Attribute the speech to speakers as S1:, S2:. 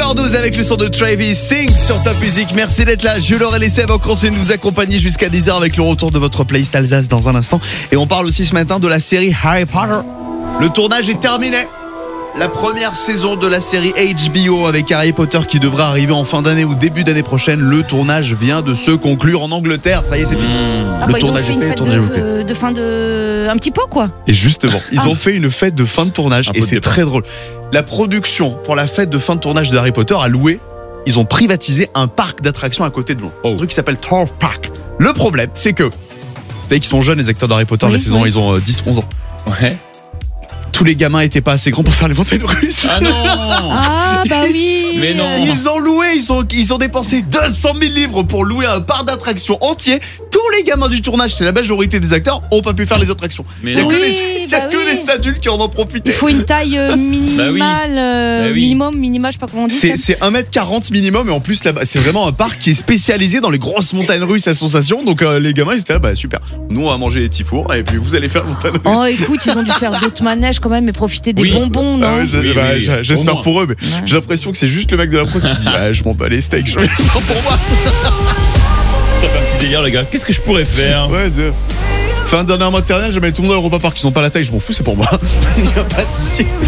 S1: 8h12 avec le son de Travis Sing sur Top Music. Merci d'être là. Je leur ai laissé avant qu'on de nous accompagner jusqu'à 10h avec le retour de votre playlist Alsace dans un instant. Et on parle aussi ce matin de la série Harry Potter. Le tournage est terminé. La première saison de la série HBO avec Harry Potter qui devra arriver en fin d'année ou début d'année prochaine. Le tournage vient de se conclure en Angleterre. Ça y est, c'est fini. Le tournage est fait, le tournage est bouclé.
S2: De fin de... Un petit peu quoi.
S1: Et justement, ils ont fait une fête de fin de tournage et c'est très drôle. La production pour la fête de fin de tournage de Harry Potter a loué, ils ont privatisé un parc d'attractions à côté de Londres. Un truc qui s'appelle Thorpe Park. Le problème, c'est que, vous savez qu'ils sont jeunes les acteurs d'Harry Potter, la saison, ils ont 10-11 ans.
S3: Ouais.
S1: Tous les gamins étaient pas assez grands pour faire les montagnes russes.
S3: Ah non.
S2: Ah bah oui.
S3: Mais non.
S1: Ils ont loué, ils ont dépensé 200 000 livres pour louer un parc d'attractions entier. Tous les gamins du tournage, c'est la majorité des acteurs, ont pas pu faire les attractions.
S3: Mais
S1: il y a
S3: non.
S1: que les adultes qui en ont profité.
S2: Il faut une taille minimale, minimum, je sais pas comment on dit.
S1: C'est 1m40 minimum et en plus là-bas, c'est vraiment un parc qui est spécialisé dans les grosses montagnes russes à sensation. Donc les gamins ils étaient là, bah super. Nous on va manger les petits fours et puis vous allez faire montagne russe.
S2: Oh écoute, ils ont dû faire d'autres manèges quand même et profiter des bonbons, non?
S1: J'espère pour eux, mais j'ai l'impression que c'est juste le mec de la prod qui dit je m'en bats les steaks, je vais faire pour moi.
S3: Ça fait un petit délire les gars, qu'est-ce que je pourrais faire?
S1: Ouais, fin d'année maternelle, j'aimais le tournoi Europa Park, ils ont pas la taille, je m'en fous, c'est pour moi. Il y a pas de souci.